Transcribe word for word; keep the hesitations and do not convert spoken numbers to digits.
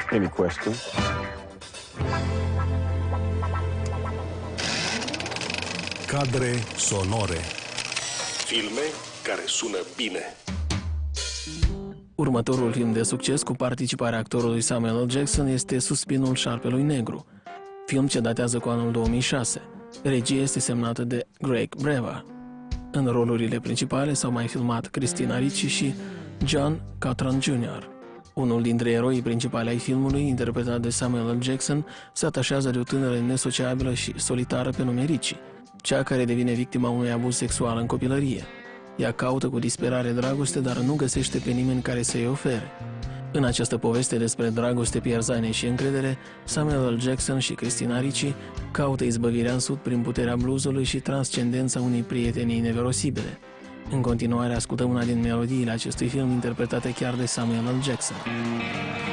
Any questions? Cadre sonore. Filme care sună bine. Următorul film de succes cu participarea actorului Samuel L. Jackson este Suspinul șarpelui negru, film ce datează cu anul două mii șase. Regia este semnată de Greg Breva. În rolurile principale s-au mai filmat Christina Ricci și John Cothran junior Unul dintre eroii principali ai filmului, interpretat de Samuel L. Jackson, se atașează de o tânără nesociabilă și solitară pe nume Ricci, cea care devine victima unui abuz sexual în copilărie. Ea caută cu disperare dragoste, dar nu găsește pe nimeni care să-i ofere. În această poveste despre dragoste, pierzanie și încredere, Samuel L. Jackson și Christina Ricci caută izbăvirea în sud prin puterea bluesului și transcendența unei prietenii neverosibile. În continuare, ascultăm una din melodiile acestui film interpretate chiar de Samuel L. Jackson.